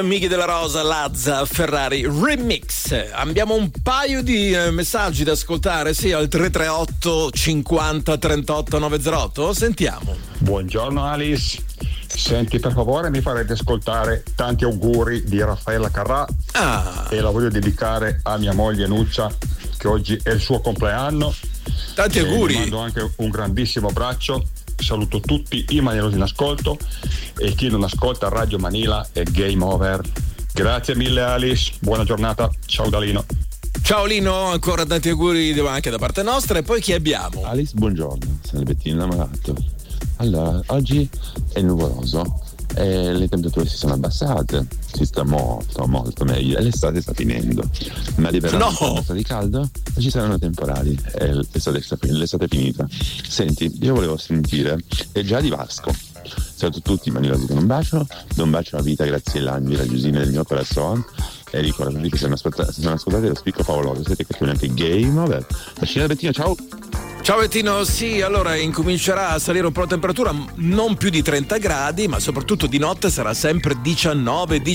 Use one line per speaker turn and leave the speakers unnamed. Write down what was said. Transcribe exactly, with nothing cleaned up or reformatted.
Amici della Rosa, Lazza, Ferrari Remix. Abbiamo un paio di eh, messaggi da ascoltare, sì, al tre tre otto cinquanta trentotto novecentotto. Sentiamo.
Buongiorno Alice, senti, per favore mi farete ascoltare tanti auguri di Raffaella Carrà
ah.
e la voglio dedicare a mia moglie Nuccia, che oggi è il suo compleanno.
Tanti
e
auguri.
Gli mando anche un grandissimo abbraccio. Saluto tutti i manierosi in ascolto e chi non ascolta Radio Manila è game over. Grazie mille Alice, buona giornata, ciao Dalino.
Ciao Lino, ancora tanti auguri anche da parte nostra. E poi chi abbiamo?
Alice, buongiorno, sono il Bettino innamorato. Allora, oggi è nuvoloso e le temperature si sono abbassate, si sta molto molto meglio e l'estate sta finendo, ma arriverà
no.
un po' di caldo e ci saranno temporali e l'estate, l'estate è finita. Senti, io volevo sentire è già di Vasco. Saluto tutti i manilosi con un bacio, do un bacio a Vita Graziella Angela Giusine del mio corazon e ricordatevi che se non ascoltate, se non ascoltate lo spicco favoloso siete cattivi anche game over. Bacino Bettino, ciao.
Ciao Bettino, sì, allora incomincerà a salire un po' la temperatura, non più di trenta gradi, ma soprattutto di notte sarà sempre diciannove